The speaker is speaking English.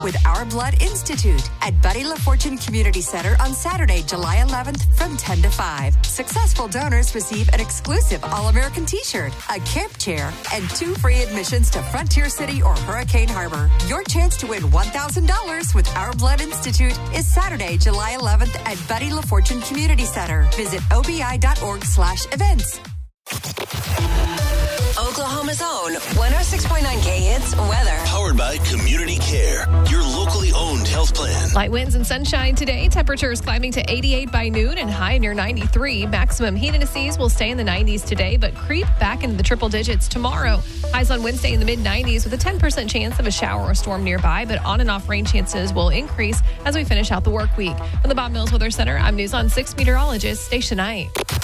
with Our Blood Institute at Buddy LaFortune Community Center on Saturday, July 11th from 10 to 5. Successful donors receive an exclusive All-American t-shirt, a camp chair, and 2 free admissions to Frontier City or Hurricane Harbor. Your chance to win $1,000 with Our Blood Institute is Saturday, July 11th at Buddy LaFortune Community Center. Visit obi.org/events. Oklahoma's own 106.9K Hits weather. Powered by Community Care, your locally owned health plan. Light winds and sunshine today. Temperatures climbing to 88 by noon and high near 93. Maximum heat indices will stay in the 90s today, but creep back into the triple digits tomorrow. Highs on Wednesday in the mid-90s with a 10% chance of a shower or storm nearby, but on and off rain chances will increase as we finish out the work week. From the Bob Mills Weather Center, I'm News on 6 meteorologist Stacia Knight.